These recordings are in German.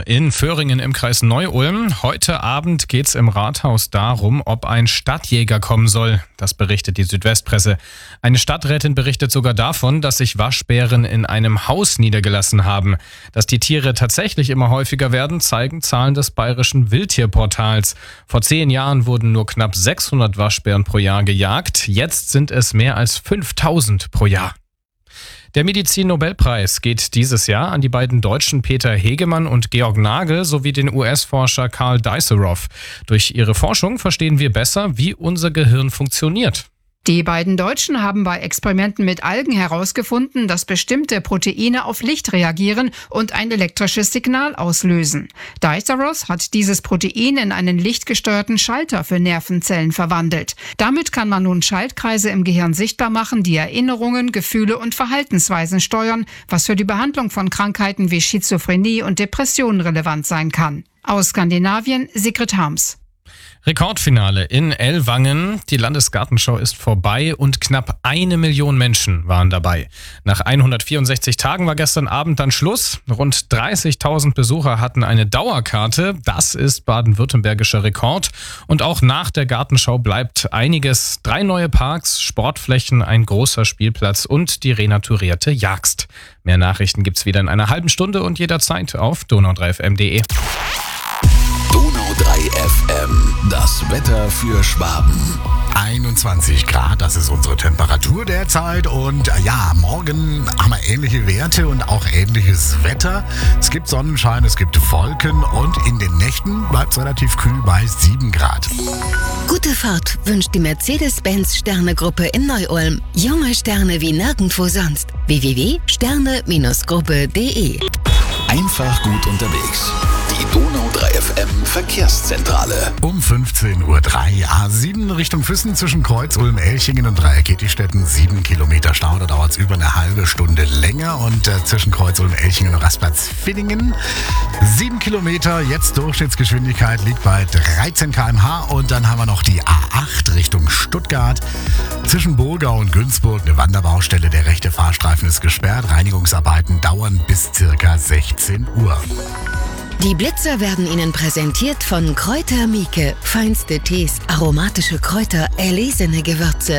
in Föhringen im Kreis Neu-Ulm. Heute Abend geht's im Rathaus darum, ob ein Stadtjäger kommen soll. Das berichtet die Südwestpresse. Eine Stadträtin berichtet sogar davon, dass sich Waschbären in einem Haus niedergelassen haben. Dass die Tiere tatsächlich immer häufiger werden, zeigen Zahlen des Bayerischen Wildtierportals. Vor 10 Jahren wurden nur knapp 600 Waschbären pro Jahr gejagt. Jetzt sind es mehr als 5000 pro Jahr. Der Medizin-Nobelpreis geht dieses Jahr an die beiden Deutschen Peter Hegemann und Georg Nagel sowie den US-Forscher Karl Dijsselhoff. Durch ihre Forschung verstehen wir besser, wie unser Gehirn funktioniert. Die beiden Deutschen haben bei Experimenten mit Algen herausgefunden, dass bestimmte Proteine auf Licht reagieren und ein elektrisches Signal auslösen. Dijsselhoff hat dieses Protein in einen lichtgesteuerten Schalter für Nervenzellen verwandelt. Damit kann man nun Schaltkreise im Gehirn sichtbar machen, die Erinnerungen, Gefühle und Verhaltensweisen steuern, was für die Behandlung von Krankheiten wie Schizophrenie und Depressionen relevant sein kann. Aus Skandinavien, Sigrid Harms. Rekordfinale in Ellwangen. Die Landesgartenschau ist vorbei und knapp 1 Million Menschen waren dabei. Nach 164 Tagen war gestern Abend dann Schluss. Rund 30.000 Besucher hatten eine Dauerkarte. Das ist baden-württembergischer Rekord. Und auch nach der Gartenschau bleibt einiges. 3 neue Parks, Sportflächen, ein großer Spielplatz und die renaturierte Jagst. Mehr Nachrichten gibt's wieder in einer halben Stunde und jederzeit auf donau3fm.de. Donau 3 FM, das Wetter für Schwaben. 21 Grad, das ist unsere Temperatur derzeit und ja, morgen haben wir ähnliche Werte und auch ähnliches Wetter. Es gibt Sonnenschein, es gibt Wolken und in den Nächten bleibt es relativ kühl bei 7 Grad. Gute Fahrt wünscht die Mercedes-Benz Sterne-Gruppe in Neu-Ulm. Junge Sterne wie nirgendwo sonst. www.sterne-gruppe.de. Einfach gut unterwegs. Die Donau 3 FM Verkehrszentrale. Um 15.03 Uhr A7 Richtung Füssen zwischen Kreuz, Ulm, Elchingen und Dreieck-Kettistetten 7 Kilometer Stau. Da dauert es über eine halbe Stunde länger und zwischen Kreuz, Ulm, Elchingen und Raspatz-Villingen 7 Kilometer. Jetzt Durchschnittsgeschwindigkeit liegt bei 13 km/h und dann haben wir noch die A8 Richtung Stuttgart. Zwischen Burgau und Günzburg eine Wanderbaustelle. Der rechte Fahrstreifen ist gesperrt. Reinigungsarbeiten dauern bis circa 16 Uhr. Die Blitzer werden Ihnen präsentiert von Kräuter Mieke. Feinste Tees, aromatische Kräuter, erlesene Gewürze.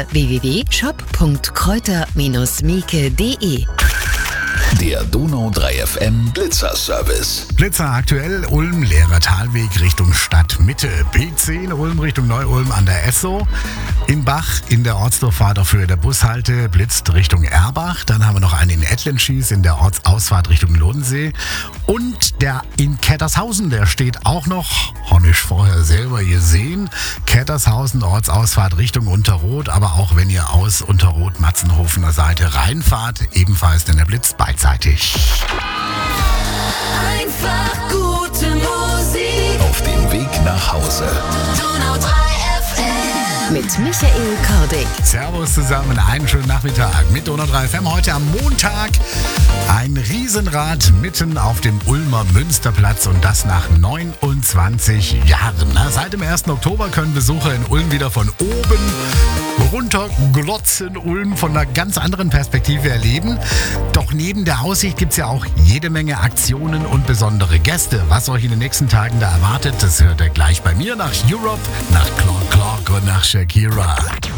www.shop.kräuter-mieke.de. Der Donau 3 FM Blitzer-Service. Blitzer aktuell Ulm, Leerer Talweg Richtung Stadtmitte. B10 Ulm Richtung Neu-Ulm an der Esso. In Bach in der Ortsdurchfahrt auf Höhe der Bushalte blitzt Richtung Erbach. Dann haben wir noch einen in Ettlenschies in der Ortsausfahrt Richtung Lodensee. Und der in Kettershausen, der steht auch noch, habe ich vorher selber gesehen. Kettershausen, Ortsausfahrt Richtung Unterroth. Aber auch wenn ihr aus Unterroth-Matzenhofener Seite reinfahrt, ebenfalls denn der Blitz beidseitig. Einfach gute Musik. Auf dem Weg nach Hause. Donau 3 FM. Mit Michael Kordig. Servus zusammen, einen schönen Nachmittag mit Donau 3 FM. Heute am Montag ein Riesenrad mitten auf dem Ulmer Münsterplatz und das nach 29 Jahren. Seit dem 1. Oktober können Besucher in Ulm wieder von oben runter glotzen, Ulm von einer ganz anderen Perspektive erleben. Doch neben der Aussicht gibt es ja auch jede Menge Aktionen und besondere Gäste. Was euch in den nächsten Tagen da erwartet, das hört ihr gleich bei mir nach Europe, nach Clark und nach Shakira.